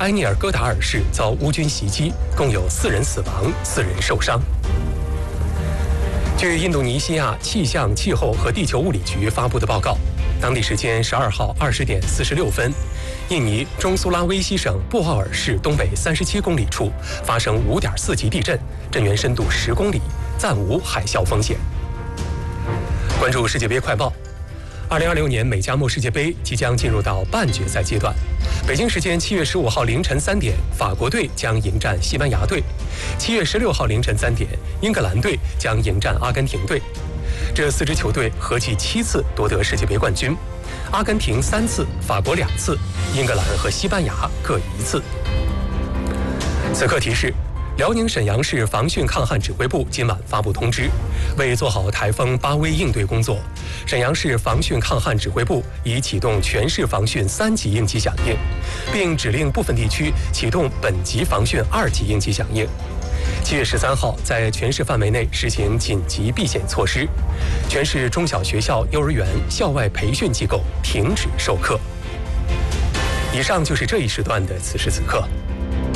埃涅尔戈达尔市遭乌军袭击，共有4人死亡，4人受伤。据印度尼西亚气象、气候和地球物理局发布的报告，当地时间12号20点46分，印尼中苏拉威西省布奥尔市东北37公里处发生5.4级地震，震源深度10公里，暂无海啸风险。关注世界杯快报。2026年美加墨世界杯即将进入到半决赛阶段。北京时间7月15号凌晨3点，法国队将迎战西班牙队；7月16号凌晨3点，英格兰队将迎战阿根廷队。这4支球队合计7次夺得世界杯冠军，阿根廷3次，法国2次，英格兰和西班牙各1次。此刻提示：辽宁沈阳市防汛抗旱指挥部今晚发布通知，为做好台风巴威应对工作，沈阳市防汛抗旱指挥部已启动全市防汛3级应急响应，并指令部分地区启动本级防汛2级应急响应。7月13号，在全市范围内实行紧急避险措施，全市中小学校、幼儿园、校外培训机构停止授课。以上就是这一时段的此时此刻。